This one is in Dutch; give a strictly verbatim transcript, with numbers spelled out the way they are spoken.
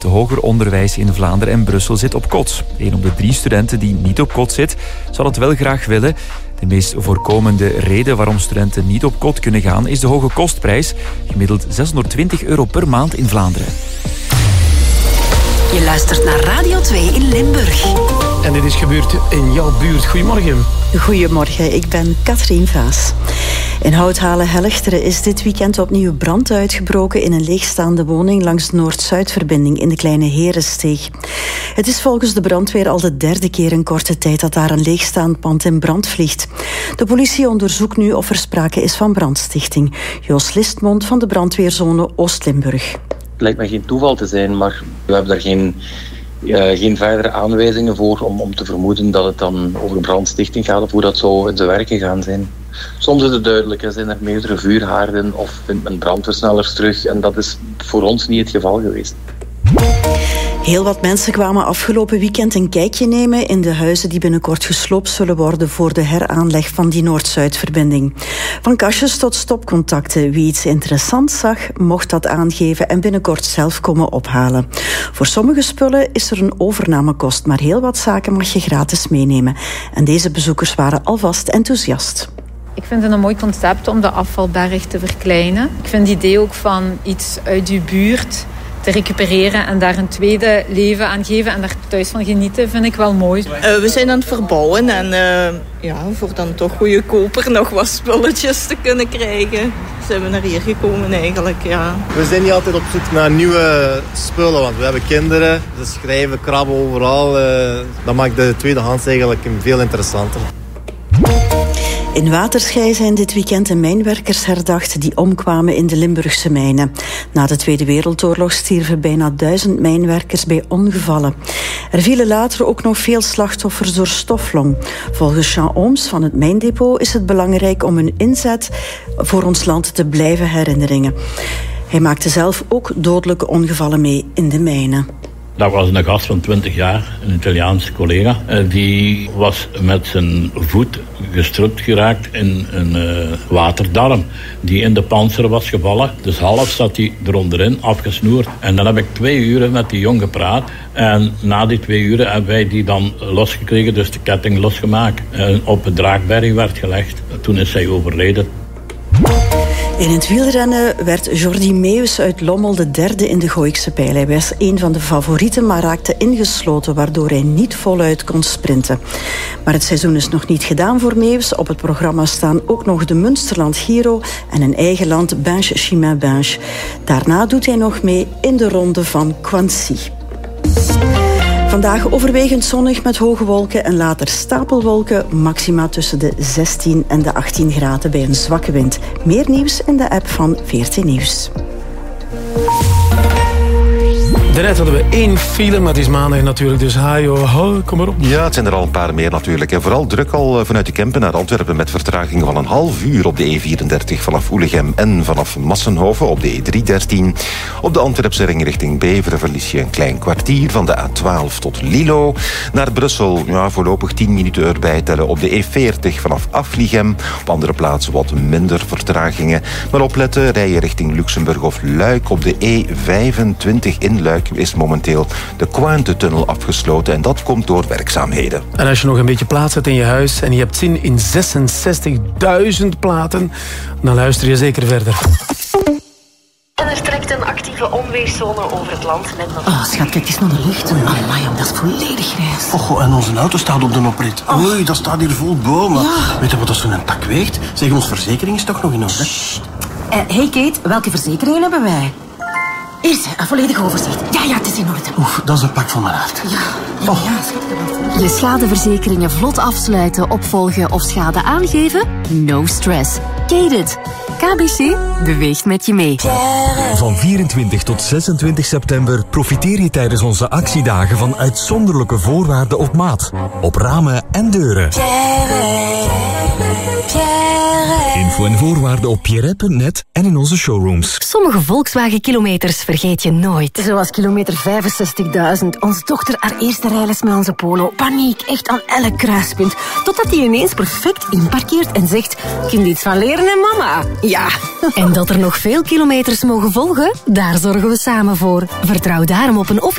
hoger onderwijs in Vlaanderen en Brussel zit op kot. Een op de drie studenten die niet op kot zit, zal het wel graag willen. De meest voorkomende reden waarom studenten niet op kot kunnen gaan is de hoge kostprijs. Gemiddeld zeshonderdtwintig euro per maand in Vlaanderen. Je luistert naar Radio twee in Limburg. En dit is gebeurd in jouw buurt. Goedemorgen. Goedemorgen, ik ben Katrien Vaas. In Houthalen-Helchteren is dit weekend opnieuw brand uitgebroken in een leegstaande woning langs de Noord-Zuidverbinding in de Kleine Herensteeg. Het is volgens de brandweer al de derde keer in korte tijd dat daar een leegstaand pand in brand vliegt. De politie onderzoekt nu of er sprake is van brandstichting. Joost Listmond van de brandweerzone Oost-Limburg. Het lijkt me geen toeval te zijn, maar we hebben daar geen, uh, geen verdere aanwijzingen voor om, om te vermoeden dat het dan over brandstichting gaat of hoe dat zou in zijn werken gaan zijn. Soms is het duidelijk, er zijn er meerdere vuurhaarden of vindt men brandversnellers terug en dat is voor ons niet het geval geweest. Heel wat mensen kwamen afgelopen weekend een kijkje nemen in de huizen die binnenkort gesloopt zullen worden voor de heraanleg van die Noord-Zuidverbinding. Van kastjes tot stopcontacten. Wie iets interessants zag, mocht dat aangeven en binnenkort zelf komen ophalen. Voor sommige spullen is er een overnamekost, maar heel wat zaken mag je gratis meenemen. En deze bezoekers waren alvast enthousiast. Ik vind het een mooi concept om de afvalberg te verkleinen. Ik vind het idee ook van iets uit je buurt te recupereren en daar een tweede leven aan geven en daar thuis van genieten, vind ik wel mooi. Uh, we zijn aan het verbouwen en uh, ja, voor dan toch goedkoper nog wat spulletjes te kunnen krijgen, zijn we naar hier gekomen eigenlijk, ja. We zijn niet altijd op zoek naar nieuwe spullen, want we hebben kinderen, ze schrijven, krabben overal. Uh, dat maakt de tweedehands eigenlijk veel interessanter. In Waterschei zijn dit weekend de mijnwerkers herdacht die omkwamen in de Limburgse mijnen. Na de Tweede Wereldoorlog stierven bijna duizend mijnwerkers bij ongevallen. Er vielen later ook nog veel slachtoffers door stoflong. Volgens Jean Ooms van het Mijndepot is het belangrijk om hun inzet voor ons land te blijven herinneren. Hij maakte zelf ook dodelijke ongevallen mee in de mijnen. Dat was een gast van twintig jaar, een Italiaanse collega. Die was met zijn voet gestrupt geraakt in een uh, waterdarm die in de panzer was gevallen. Dus half zat hij eronderin, afgesnoerd. En dan heb ik twee uren met die jong gepraat. En na die twee uren hebben wij die dan losgekregen, dus de ketting losgemaakt. En op het Draakberg werd gelegd. Toen is hij overleden. In het wielrennen werd Jordi Meeuws uit Lommel de derde in de Gooikse Pijl. Hij was een van de favorieten, maar raakte ingesloten, waardoor hij niet voluit kon sprinten. Maar het seizoen is nog niet gedaan voor Meeuws. Op het programma staan ook nog de Munsterland Giro en een eigen land Binche-Chimay-Binche. Daarna doet hij nog mee in de ronde van Quancy. Vandaag overwegend zonnig met hoge wolken en later stapelwolken. Maxima tussen de zestien en de achttien graden bij een zwakke wind. Meer nieuws in de app van V R T Nieuws. Daarnet hadden we één file, maar het is maandag natuurlijk, dus hajo, ho, kom maar op. Ja, het zijn er al een paar meer natuurlijk. En vooral druk al vanuit de Kempen naar Antwerpen met vertraging van een half uur op de E vierendertig vanaf Oelegem en vanaf Massenhoven op de E driehonderddertien. Op de Antwerpse ring richting Beveren verlies je een klein kwartier van de A twaalf tot Lilo. Naar Brussel, ja, voorlopig tien minuten erbij tellen op de E veertig vanaf Afligem. Op andere plaatsen wat minder vertragingen. Maar opletten, rijden richting Luxemburg of Luik op de E vijfentwintig in Luik is momenteel de Cointe-tunnel afgesloten en dat komt door werkzaamheden. En als je nog een beetje plaats hebt in je huis en je hebt zin in zesenzestigduizend platen, dan luister je zeker verder. En er trekt een actieve onweerszone over het land. Met nog... Oh, schat, kijk eens naar de lucht. Amai, dat is volledig grijs. Och, en onze auto staat op de oprit. Oh. Oei, dat staat hier vol bomen. Ja. Weet je wat dat zo'n tak weegt? Zeg, onze verzekering is toch nog in orde? Uh, hey Kate, welke verzekeringen hebben wij? Eerst, een volledig overzicht. Ja, ja, het is in orde. Oef, dat is een pak van mijn hart. Ja, ja, oh. ja, schat. Je schadeverzekeringen vlot afsluiten, opvolgen of schade aangeven? No stress. Kate-it. K B C beweegt met je mee. Van vierentwintig tot zesentwintig september profiteer je tijdens onze actiedagen van uitzonderlijke voorwaarden op maat. Op ramen en deuren. Info en voorwaarden op pierre punt net en in onze showrooms. Sommige Volkswagen-kilometers vergeet je nooit. Zoals kilometer vijfenzestigduizend. Onze dochter haar eerste rijles met onze Polo. Paniek, echt aan elk kruispunt. Totdat hij ineens perfect inparkeert en zegt... Kun je iets van leren, hè, mama? Ja. En dat er nog veel kilometers mogen volgen? Daar zorgen we samen voor. Vertrouw daarom op een